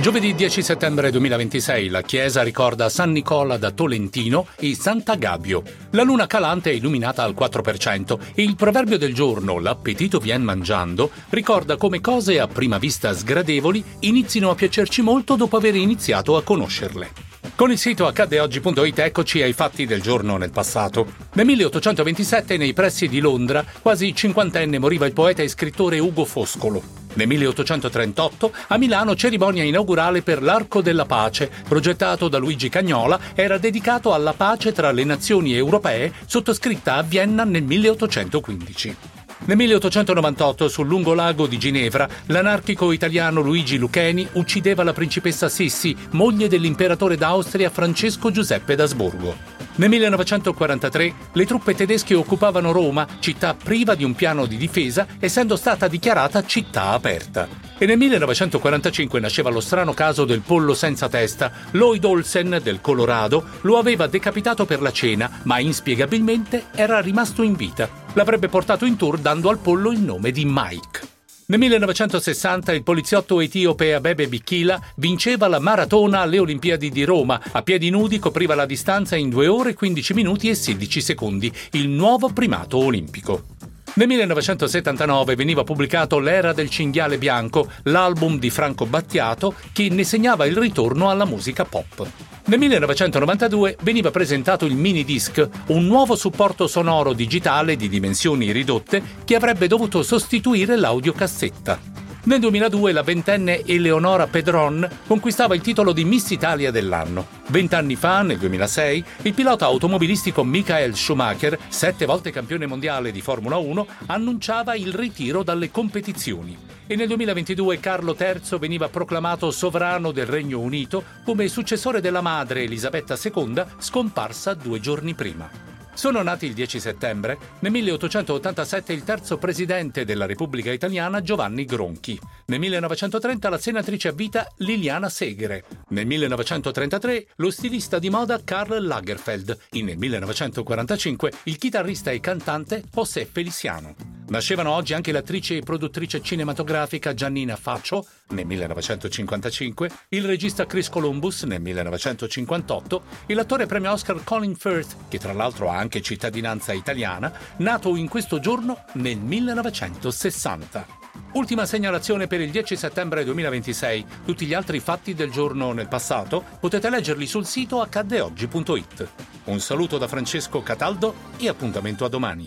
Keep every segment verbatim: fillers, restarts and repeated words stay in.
Giovedì dieci settembre duemilaventisei la chiesa ricorda San Nicola da Tolentino e Sant'Agabio. La luna calante è illuminata al quattro per cento e il proverbio del giorno, l'appetito vien mangiando, ricorda come cose a prima vista sgradevoli inizino a piacerci molto dopo aver iniziato a conoscerle. Con il sito accade oggi punto it eccoci ai fatti del giorno nel passato. Nel milleottocentoventisette, nei pressi di Londra, quasi cinquantenne, moriva il poeta e scrittore Ugo Foscolo. Nel milleottocentotrentotto, a Milano, cerimonia inaugurale per l'Arco della Pace, progettato da Luigi Cagnola, era dedicato alla pace tra le nazioni europee, sottoscritta a Vienna nel milleottocentoquindici. Nel milleottocentonovantotto, sul lungolago di Ginevra, l'anarchico italiano Luigi Luccheni uccideva la principessa Sissi, moglie dell'imperatore d'Austria Francesco Giuseppe d'Asburgo. Nel millenovecentoquarantatré le truppe tedesche occupavano Roma, città priva di un piano di difesa, essendo stata dichiarata città aperta. E nel millenovecentoquarantacinque nasceva lo strano caso del pollo senza testa. Lloyd Olsen, del Colorado, lo aveva decapitato per la cena, ma inspiegabilmente era rimasto in vita. L'avrebbe portato in tour dando al pollo il nome di Mike. Nel millenovecentosessanta il poliziotto etiope Abebe Bikila vinceva la maratona alle Olimpiadi di Roma. A piedi nudi copriva la distanza in due ore, quindici minuti e sedici secondi, il nuovo primato olimpico. Nel millenovecentosettantanove veniva pubblicato L'era del cinghiale bianco, l'album di Franco Battiato che ne segnava il ritorno alla musica pop. Nel millenovecentonovantadue veniva presentato il minidisc, un nuovo supporto sonoro digitale di dimensioni ridotte che avrebbe dovuto sostituire l'audiocassetta. Nel duemiladue la ventenne Eleonora Pedron conquistava il titolo di Miss Italia dell'anno. Vent'anni fa, nel duemilasei, il pilota automobilistico Michael Schumacher, sette volte campione mondiale di Formula uno, annunciava il ritiro dalle competizioni. E nel duemilaventidue Carlo terzo veniva proclamato sovrano del Regno Unito come successore della madre Elisabetta seconda, scomparsa due giorni prima. Sono nati il dieci settembre, nel milleottocentottantasette il terzo presidente della Repubblica Italiana Giovanni Gronchi. Nel millenovecentotrenta la senatrice a vita Liliana Segre. Nel millenovecentotrentatré lo stilista di moda Karl Lagerfeld. E nel millenovecentoquarantacinque il chitarrista e cantante José Feliciano. Nascevano oggi anche l'attrice e produttrice cinematografica Giannina Faccio nel millenovecentocinquantacinque, il regista Chris Columbus nel millenovecentocinquantotto e l'attore premio Oscar Colin Firth, che tra l'altro ha anche cittadinanza italiana, nato in questo giorno nel millenovecentosessanta. Ultima segnalazione per il dieci settembre duemilaventisei. Tutti gli altri fatti del giorno nel passato potete leggerli sul sito accade oggi punto it. Un saluto da Francesco Cataldo e appuntamento a domani.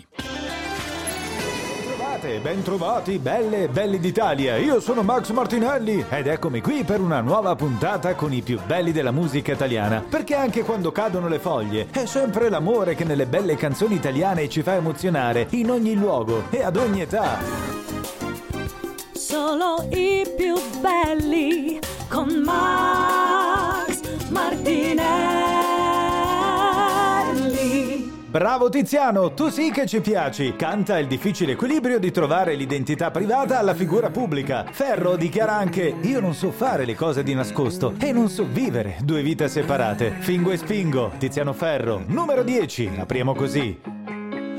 Ben trovati, belle e belli d'Italia. Io sono Max Martinelli ed eccomi qui per una nuova puntata con i più belli della musica italiana. Perché anche quando cadono le foglie è sempre l'amore che nelle belle canzoni italiane ci fa emozionare in ogni luogo e ad ogni età. Solo i più belli con Max Martinelli. Bravo Tiziano, tu sì che ci piaci. Canta il difficile equilibrio di trovare l'identità privata alla figura pubblica. Ferro dichiara anche: io non so fare le cose di nascosto e non so vivere due vite separate. Fingo e spingo, Tiziano Ferro. Numero dieci, apriamo così.